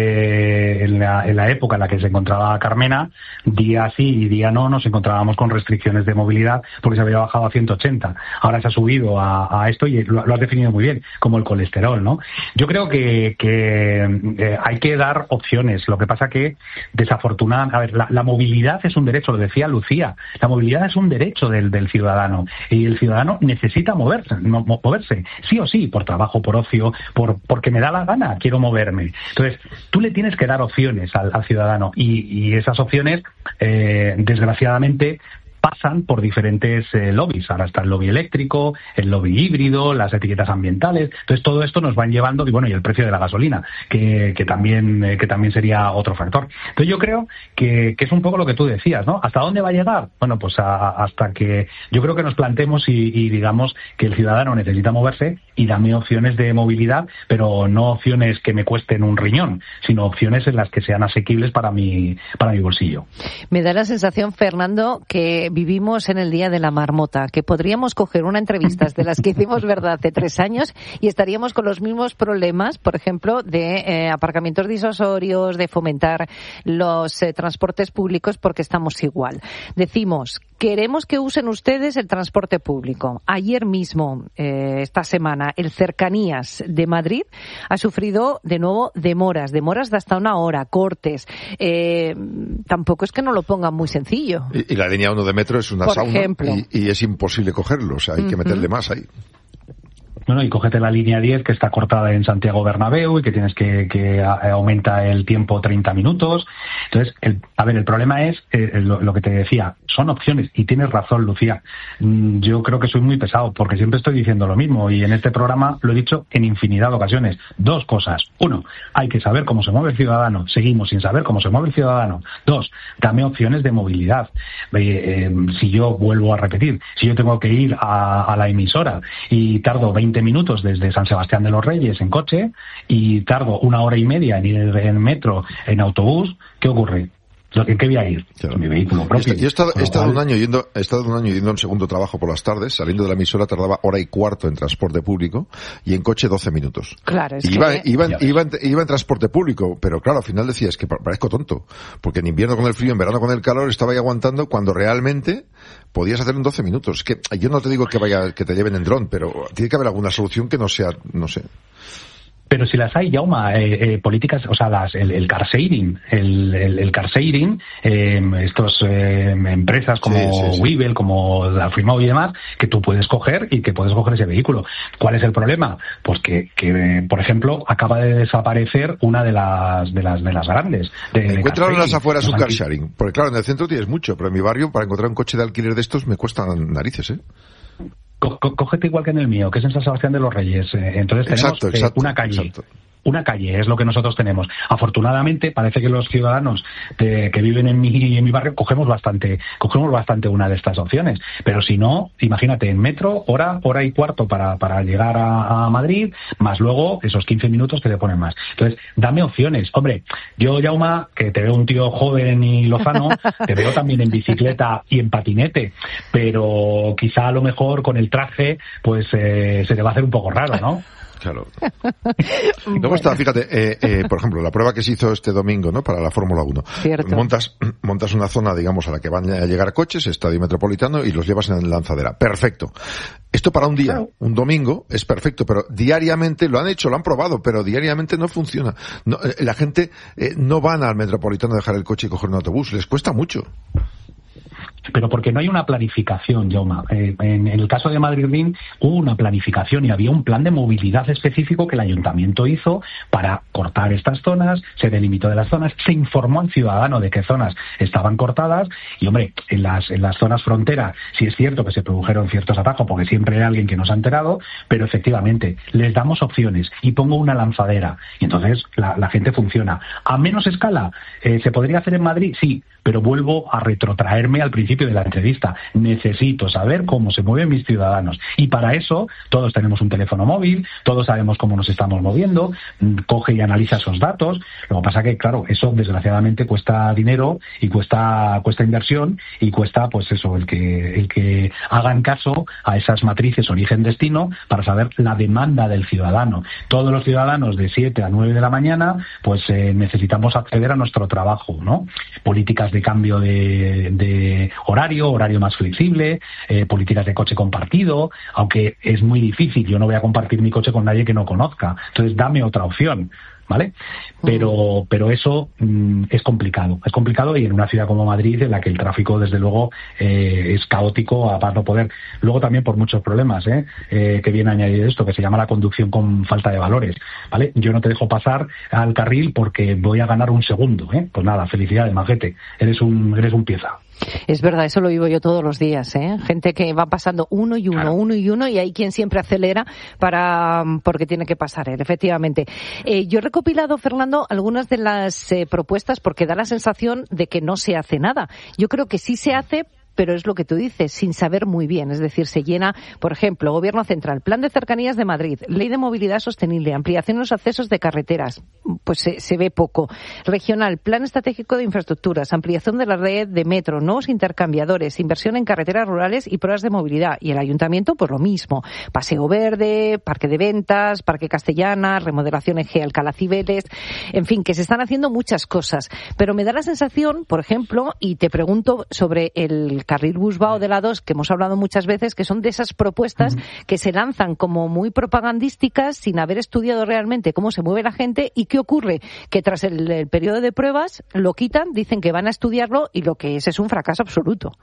eh, en, la, en la época en la que se encontraba Carmena, día sí y día no, nos encontrábamos con restricciones de movilidad porque se había bajado a ciento ochenta. Ahora se ha subido a, a esto y lo, lo has definido muy bien, como el colesterol, ¿no? Yo creo que, que eh, hay que dar opciones. Lo que pasa que, desafortunadamente, a ver, la, la movilidad es un derecho, lo decía Lucía, la movilidad es un derecho del, del ciudadano y el ciudadano necesita moverse, no, moverse, sí o sí, por trabajo, por ocio, por porque me da la gana, quiero moverme. Entonces, tú le tienes que dar opciones al, al ciudadano y, y esas opciones, eh, desgraciadamente, pasan por diferentes eh, lobbies. Ahora está el lobby eléctrico, el lobby híbrido, las etiquetas ambientales. Entonces todo esto nos van llevando, y bueno, y el precio de la gasolina, que, que también eh, que también sería otro factor. Entonces yo creo que, que es un poco lo que tú decías, ¿no? ¿Hasta dónde va a llegar? Bueno, pues a, hasta que yo creo que nos plantemos y, y digamos que el ciudadano necesita moverse y dame opciones de movilidad, pero no opciones que me cuesten un riñón, sino opciones en las que sean asequibles para mi, para mi bolsillo. Me da la sensación, Fernando, que vivimos en el día de la marmota, que podríamos coger una entrevista de las que hicimos, ¿verdad?, hace tres años y estaríamos con los mismos problemas, por ejemplo, de eh, aparcamientos disuasorios, de fomentar los eh, transportes públicos, porque estamos igual. Decimos, queremos que usen ustedes el transporte público. Ayer mismo, eh, esta semana, el Cercanías de Madrid ha sufrido de nuevo demoras, demoras de hasta una hora, cortes. Eh, tampoco es que no lo pongan muy sencillo. Y, y la línea uno de metro es una Por sauna ejemplo. y, y es imposible cogerlo, o sea, hay uh-huh. que meterle más ahí. Bueno, y cógete la línea diez que está cortada en Santiago Bernabéu y que tienes que, que aumenta el tiempo treinta minutos. Entonces, el, a ver, el problema es eh, lo, lo que te decía, son opciones y tienes razón, Lucía. Yo creo que soy muy pesado porque siempre estoy diciendo lo mismo y en este programa lo he dicho en infinidad de ocasiones. Dos cosas. Uno, hay que saber cómo se mueve el ciudadano. Seguimos sin saber cómo se mueve el ciudadano. Dos, dame opciones de movilidad. Eh, eh, si yo vuelvo a repetir, si yo tengo que ir a, a la emisora y tardo veinte minutos desde San Sebastián de los Reyes en coche y tardo una hora y media en ir en metro, en autobús, ¿qué ocurre? ¿En qué voy a ir? Claro. Mi vehículo propio. Yo he estado, he estado un año yendo, he estado un año yendo en segundo trabajo por las tardes, saliendo de la emisora tardaba hora y cuarto en transporte público y en coche doce minutos. Claro, es iba, que... iba, iba, iba, en, iba en transporte público, pero claro, al final decía, es que parezco tonto, porque en invierno con el frío, en verano con el calor, estaba ahí aguantando cuando realmente podías hacer en doce minutos. Es que yo no te digo que vaya, que te lleven en dron, pero tiene que haber alguna solución que no sea, no sé. Pero si las hay, Jaume, eh, eh, políticas, o sea, las, el, el car sharing, el, el, el car sharing, eh, estos eh, empresas como sí, sí, sí. Webull, como Alfrimau y demás, que tú puedes coger y que puedes coger ese vehículo. ¿Cuál es el problema? Pues que, que por ejemplo, acaba de desaparecer una de las de las de las grandes. De, Encuentran las afueras un car sharing, porque claro, en el centro tienes mucho, pero en mi barrio para encontrar un coche de alquiler de estos me cuestan narices, ¿eh? Cógete igual que en el mío, que es en San Sebastián de los Reyes. Entonces tenemos exacto, exacto, una calle. Exacto. Una calle es lo que nosotros tenemos. Afortunadamente, parece que los ciudadanos de, que viven en mi, en mi barrio cogemos bastante, cogemos bastante una de estas opciones. Pero si no, imagínate, en metro, hora, hora y cuarto para, para llegar a, a Madrid, más luego esos quince minutos que te ponen más. Entonces, dame opciones. Hombre, yo, Jaume, que te veo un tío joven y lozano, te veo también en bicicleta y en patinete, pero quizá a lo mejor con el traje, pues eh, se te va a hacer un poco raro, ¿no? Claro. Luego está, fíjate, eh, eh, por ejemplo, la prueba que se hizo este domingo, ¿no? Para la Fórmula uno. Cierto. Montas, montas una zona, digamos, a la que van a llegar coches, estadio metropolitano, y los llevas en lanzadera. Perfecto. Esto para un día, un domingo, es perfecto, pero diariamente lo han hecho, lo han probado, pero diariamente no funciona. No, eh, la gente eh, no van al metropolitano a dejar el coche y coger un autobús, les cuesta mucho. Pero porque no hay una planificación, Jaume. Eh, en, en el caso de Madrid Ring hubo una planificación y había un plan de movilidad específico que el ayuntamiento hizo para cortar estas zonas, se delimitó de las zonas, se informó al ciudadano de qué zonas estaban cortadas y, hombre, en las, en las zonas frontera sí es cierto que se produjeron ciertos atajos porque siempre hay alguien que nos ha enterado, pero efectivamente les damos opciones y pongo una lanzadera y entonces la, la gente funciona. A menos escala, eh, ¿se podría hacer en Madrid? Sí, pero vuelvo a retrotraerme al principio de la entrevista. Necesito saber cómo se mueven mis ciudadanos. Y para eso, todos tenemos un teléfono móvil, todos sabemos cómo nos estamos moviendo, coge y analiza esos datos. Lo que pasa que, claro, eso desgraciadamente cuesta dinero y cuesta cuesta inversión y cuesta, pues eso, el que el que hagan caso a esas matrices origen-destino para saber la demanda del ciudadano. Todos los ciudadanos de siete a nueve de la mañana, pues eh, necesitamos acceder a nuestro trabajo, ¿no? Políticas de cambio de, de horario, horario más flexible, eh, políticas de coche compartido, aunque es muy difícil, yo no voy a compartir mi coche con nadie que no conozca, entonces dame otra opción, ¿vale? Pero pero eso mm, es complicado, es complicado y en una ciudad como Madrid en la que el tráfico desde luego eh, es caótico a más no poder. Luego también por muchos problemas, ¿eh? Eh, que viene a añadir esto, que se llama la conducción con falta de valores, ¿vale? Yo no te dejo pasar al carril porque voy a ganar un segundo, ¿eh? Pues nada, felicidades, majete, eres un eres un pieza. Es verdad, eso lo vivo yo todos los días, ¿eh? Gente que va pasando uno y uno, claro. uno y uno, y hay quien siempre acelera para porque tiene que pasar él, efectivamente. Eh, yo he recopilado, Fernando, algunas de las eh, propuestas porque da la sensación de que no se hace nada. Yo creo que sí se hace, pero es lo que tú dices, sin saber muy bien. Es decir, se llena, por ejemplo, Gobierno Central, Plan de Cercanías de Madrid, Ley de Movilidad Sostenible, ampliación de los accesos de carreteras, pues se, se ve poco. Regional, Plan Estratégico de Infraestructuras, ampliación de la red de metro, nuevos intercambiadores, inversión en carreteras rurales y pruebas de movilidad. Y el Ayuntamiento, pues lo mismo. Paseo Verde, Parque de Ventas, Parque Castellana, remodelación en G. Alcalá Cibeles, en fin, que se están haciendo muchas cosas. Pero me da la sensación, por ejemplo, y te pregunto sobre el carril Busbao de la dos, que hemos hablado muchas veces, que son de esas propuestas uh-huh. que se lanzan como muy propagandísticas sin haber estudiado realmente cómo se mueve la gente y qué ocurre, que tras el, el periodo de pruebas lo quitan, dicen que van a estudiarlo y lo que es es un fracaso absoluto.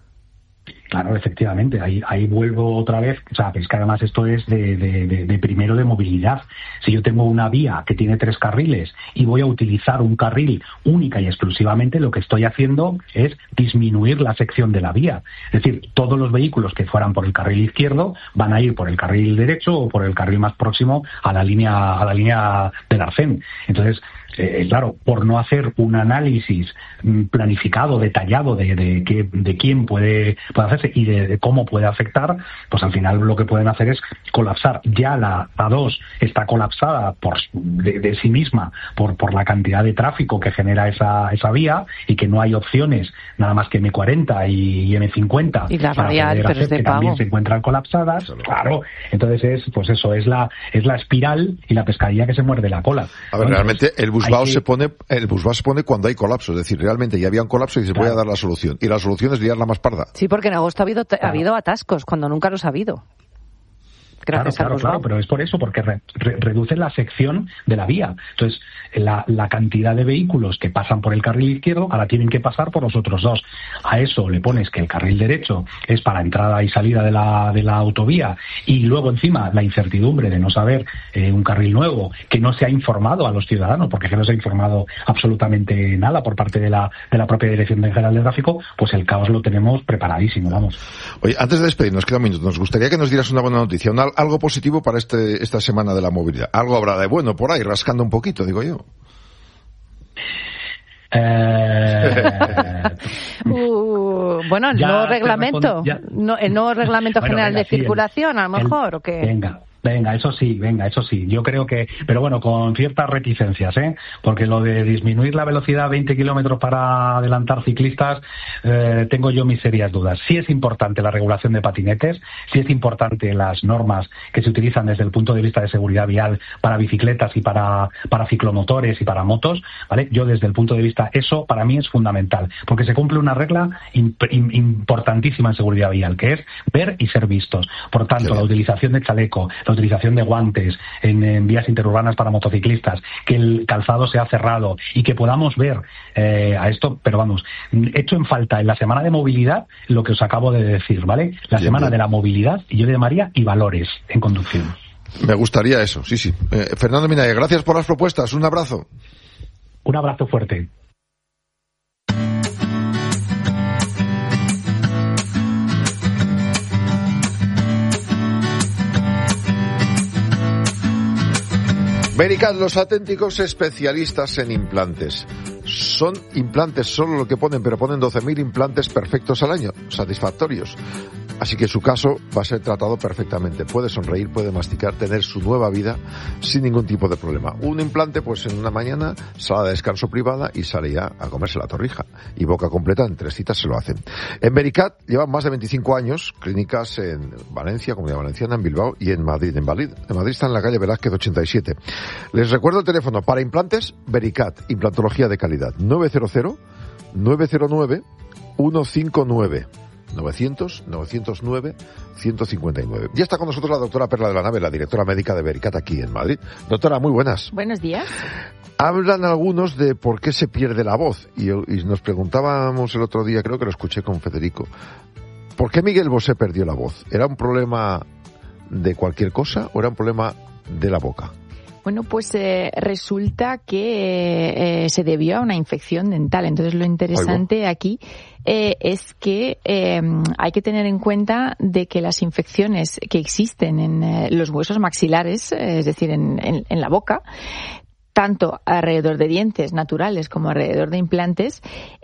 Claro, efectivamente, ahí ahí vuelvo otra vez, o sea, es que además esto es de, de, de, de primero de movilidad. Si yo tengo una vía que tiene tres carriles y voy a utilizar un carril única y exclusivamente, lo que estoy haciendo es disminuir la sección de la vía. Es decir, todos los vehículos que fueran por el carril izquierdo van a ir por el carril derecho o por el carril más próximo a la línea a la línea del Arcén. Entonces, Eh, claro, por no hacer un análisis planificado, detallado de, de, de, de quién puede, puede hacerse y de, de cómo puede afectar, pues al final lo que pueden hacer es colapsar. Ya la A dos está colapsada por de, de sí misma por, por la cantidad de tráfico que genera esa, esa vía y que no hay opciones nada más que eme cuarenta y, y eme cincuenta y la radial, pero es de que pago. También se encuentran colapsadas. Claro, entonces es pues eso, es la es la espiral y la pescadilla que se muerde la cola. A ver, realmente el Busbao se pone el Busbao se pone cuando hay colapso, es decir, realmente ya había un colapso y se claro. puede dar la solución. Y la solución es liarla más parda. Sí, porque en agosto ha habido, claro. ha habido atascos, cuando nunca los ha habido. Gracias claro, claro, claro, pero es por eso, porque re, re, reduce la sección de la vía. Entonces, la, la cantidad de vehículos que pasan por el carril izquierdo ahora tienen que pasar por los otros dos. A eso le pones que el carril derecho es para entrada y salida de la, de la autovía y luego encima la incertidumbre de no saber eh, un carril nuevo, que no se ha informado a los ciudadanos, porque que no se ha informado absolutamente nada por parte de la, de la propia Dirección General de Tráfico, pues el caos lo tenemos preparadísimo, vamos. Oye, antes de despedirnos, queda un minuto, nos gustaría que nos dieras una buena noticia, una algo positivo para este esta semana de la movilidad. Algo habrá de bueno por ahí, rascando un poquito, digo yo. Eh... uh, bueno, el nuevo reglamento, ya... no, el nuevo reglamento bueno, general venga, de circulación, sí, a lo mejor, el, ¿o qué? Venga, Venga, eso sí, venga, eso sí. Yo creo que, pero bueno, con ciertas reticencias, ¿eh? Porque lo de disminuir la velocidad a veinte kilómetros para adelantar ciclistas, eh, tengo yo mis serias dudas. Sí es importante la regulación de patinetes, sí es importante las normas que se utilizan desde el punto de vista de seguridad vial para bicicletas y para, para ciclomotores y para motos, ¿vale? Yo desde el punto de vista, eso para mí es fundamental, porque se cumple una regla imp, imp, importantísima en seguridad vial, que es ver y ser vistos. Por tanto, la utilización de chaleco, la utilización de guantes en, en vías interurbanas para motociclistas, que el calzado sea cerrado y que podamos ver eh, a esto, pero vamos, hecho en falta en la semana de movilidad lo que os acabo de decir, ¿vale? La bien, semana bien. de la movilidad, y yo le llamaría y valores en conducción. Me gustaría eso, sí, sí. Eh, Fernando Minaya, gracias por las propuestas, un abrazo. Un abrazo fuerte. Vericat, los auténticos especialistas en implantes. Son implantes solo lo que ponen, pero ponen doce mil implantes perfectos al año, satisfactorios. Así que su caso va a ser tratado perfectamente. Puede sonreír, puede masticar, tener su nueva vida sin ningún tipo de problema. Un implante, pues en una mañana, sala de descanso privada y sale ya a comerse la torrija. Y boca completa, en tres citas se lo hacen. En Vericat llevan más de veinticinco años, clínicas en Valencia, Comunidad Valenciana, en Bilbao y en Madrid. En Madrid, en Madrid está en la calle Velázquez ochenta y siete. Les recuerdo el teléfono para implantes, Vericat, implantología de calidad, nueve cero cero, nueve cero nueve, uno cinco nueve. novecientos, novecientos nueve, ciento cincuenta y nueve. Ya está con nosotros la doctora Perla de la Nave, la directora médica de Vericat aquí en Madrid. Doctora, muy buenas. Buenos días. Hablan algunos de por qué se pierde la voz. Y, y nos preguntábamos el otro día, creo que lo escuché con Federico, ¿por qué Miguel Bosé perdió la voz? ¿Era un problema de cualquier cosa o era un problema de la boca? Bueno, pues eh, resulta que eh, se debió a una infección dental. Entonces, lo interesante aquí eh, es que eh, hay que tener en cuenta de que las infecciones que existen en eh, los huesos maxilares, eh, es decir, en, en, en la boca, tanto alrededor de dientes naturales como alrededor de implantes,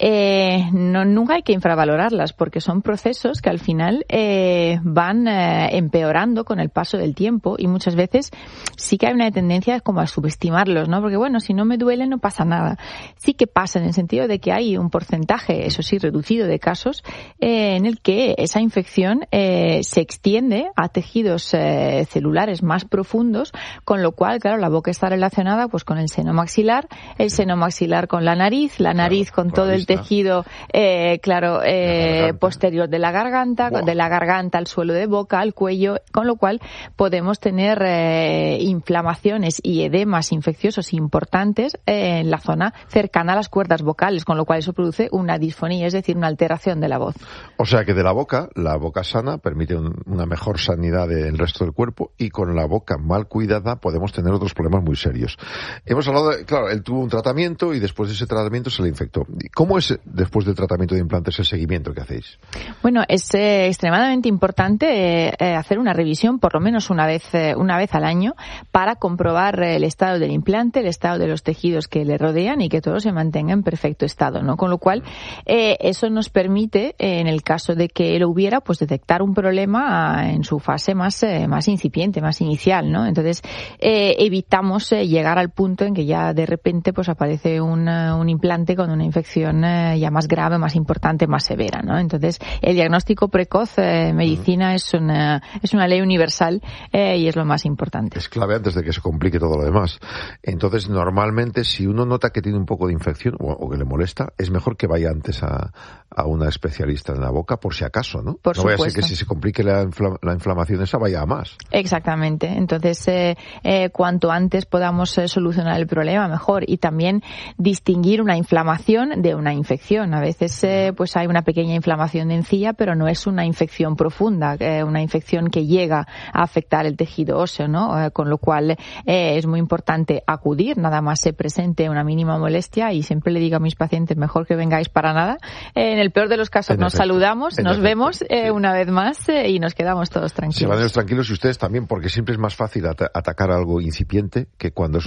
eh, no, nunca hay que infravalorarlas, porque son procesos que al final eh, van eh, empeorando con el paso del tiempo, y muchas veces sí que hay una tendencia como a subestimarlos, ¿no? Porque bueno, si no me duele no pasa nada. Sí que pasa, en el sentido de que hay un porcentaje, eso sí, reducido de casos eh, en el que esa infección eh, se extiende a tejidos eh, celulares más profundos, con lo cual, claro, la boca está relacionada pues con el el seno maxilar, el seno maxilar con la nariz, la nariz claro, con todo el tejido, eh, claro, eh, posterior de la garganta, wow. de la garganta al suelo de boca, al cuello, con lo cual podemos tener eh, inflamaciones y edemas infecciosos importantes eh, en la zona cercana a las cuerdas vocales, con lo cual eso produce una disfonía, es decir, una alteración de la voz. O sea que de la boca, la boca sana permite un, una mejor sanidad del resto del cuerpo, y con la boca mal cuidada podemos tener otros problemas muy serios. Hemos hablado de, claro, él tuvo un tratamiento y después de ese tratamiento se le infectó. ¿Cómo es después del tratamiento de implantes el seguimiento que hacéis? Bueno, es eh, extremadamente importante eh, hacer una revisión por lo menos una vez eh, una vez al año para comprobar eh, el estado del implante, el estado de los tejidos que le rodean y que todo se mantenga en perfecto estado, ¿no? Con lo cual eh, eso nos permite, eh, en el caso de que lo hubiera, pues detectar un problema en su fase más eh, más incipiente, más inicial, ¿no? Entonces eh, evitamos eh, llegar al punto en que ya de repente pues aparece un, un implante con una infección eh, ya más grave, más importante, más severa, ¿no? Entonces, el diagnóstico precoz en eh, medicina uh-huh. es una es una ley universal eh, y es lo más importante. Es clave antes de que se complique todo lo demás. Entonces, normalmente, si uno nota que tiene un poco de infección o, o que le molesta, es mejor que vaya antes a, a una especialista en la boca, por si acaso, ¿no? Por no supuesto. Vaya a ser que si se complique la, infla, la inflamación esa vaya a más. Exactamente. Entonces, eh, eh, cuanto antes podamos eh, solucionar el problema, mejor. Y también distinguir una inflamación de una infección. A veces eh, pues hay una pequeña inflamación de encía, pero no es una infección profunda, eh, una infección que llega a afectar el tejido óseo, ¿no? Eh, con lo cual eh, es muy importante acudir, nada más se presente una mínima molestia, y siempre le digo a mis pacientes, mejor que vengáis para nada. Eh, en el peor de los casos en nos efecto, saludamos, nos efecto, vemos eh, sí. una vez más eh, y nos quedamos todos tranquilos. Se van a tranquilos, y ustedes también, porque siempre es más fácil at- atacar algo incipiente que cuando es una infección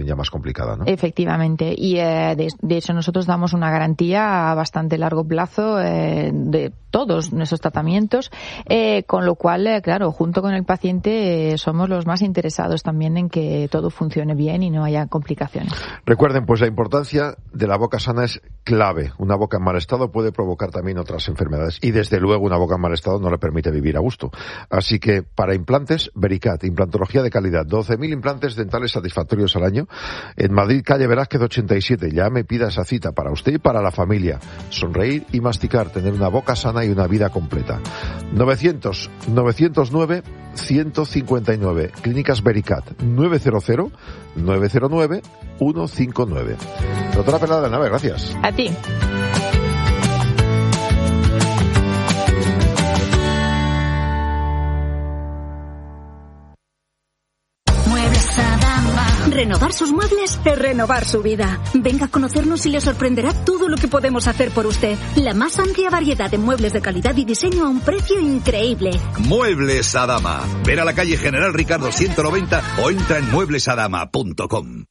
situación ya más complicada, ¿no? Efectivamente, y eh, de, de hecho nosotros damos una garantía a bastante largo plazo eh, de todos nuestros tratamientos, eh, con lo cual, eh, claro, junto con el paciente eh, somos los más interesados también en que todo funcione bien y no haya complicaciones. Recuerden, pues la importancia de la boca sana es clave. Una boca en mal estado puede provocar también otras enfermedades y desde luego una boca en mal estado no le permite vivir a gusto. Así que para implantes, Vericat, implantología de calidad, doce mil implantes dentales satisfactorios al año en Madrid, calle Velázquez ochenta y siete. Ya me pida esa cita para usted y para la familia. Sonreír y masticar, tener una boca sana y una vida completa. novecientos, novecientos nueve, ciento cincuenta y nueve. Clínicas Vericat, nueve cero cero, nueve cero nueve, uno cinco nueve. Doctora Pereda de la Nave, gracias. A ti. Renovar sus muebles es renovar su vida. Venga a conocernos y le sorprenderá todo lo que podemos hacer por usted. La más amplia variedad de muebles de calidad y diseño a un precio increíble. Muebles Adama. Ver a la calle General Ricardo ciento noventa o entra en muebles adama punto com.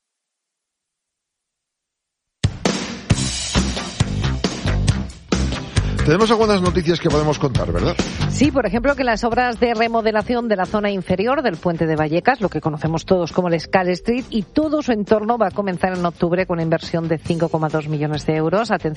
Tenemos algunas noticias que podemos contar, ¿verdad? Sí, por ejemplo, que las obras de remodelación de la zona inferior del puente de Vallecas, lo que conocemos todos como el Scal Street, y todo su entorno va a comenzar en octubre con una inversión de cinco coma dos millones de euros. Atención.